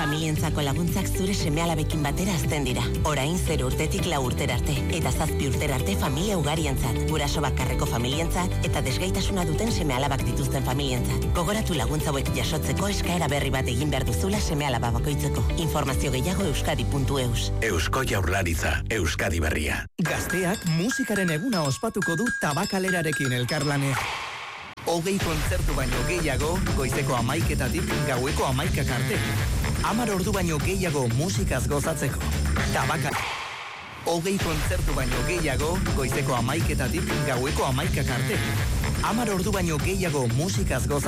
Familientzako laguntzak zure seme-alabekin batera azten dira. Orain 0 urtetik 4 urtera arte, eta 7 urtera arte familia ugarientzat, guraso bakarreko familientzat, eta desgaitasuna duten seme-alabak dituzten familientzat. Gogoratu laguntza hauek jasotzeko eskaera berri bat egin behar duzula seme-alaba bakoitzeko. Informazio gehiago euskadi.eus. Eusko Jaurlaritza, Euskadi berria. Gazteak musikaren eguna ospatuko du Tabakalerarekin elkarlane. 20 kontzertu baino gehiago, goizeko 11:00-tatik gaueko 11:00 arte. 10 ordu baino gehiago musikaz gozatzeko. Tabaka. 20 kontzertu baino gehiago, goizeko 11:00-tatik gaueko 11:00 arte. 10 ordu baino gehiago musikaz gozatzeko.